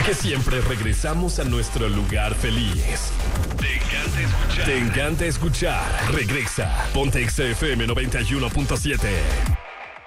Porque siempre regresamos a nuestro lugar feliz. Te encanta escuchar. Te encanta escuchar. Regresa. Ponte XFM 91.7.